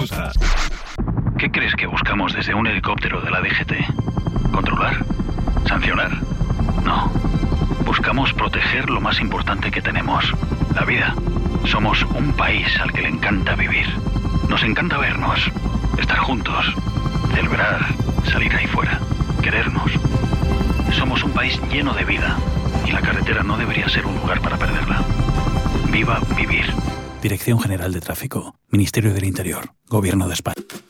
peligrosa. ¿Qué crees que buscamos desde un helicóptero de la DGT? ¿Controlar? ¿Sancionar? No. Buscamos proteger lo más importante que tenemos, la vida. Somos un país al que le encanta vivir. Nos encanta vernos, estar juntos, celebrar, salir ahí fuera, querernos. Somos un país lleno de vida y la carretera no debería ser un lugar para perderla. Viva vivir. Dirección General de Tráfico, Ministerio del Interior, Gobierno de España.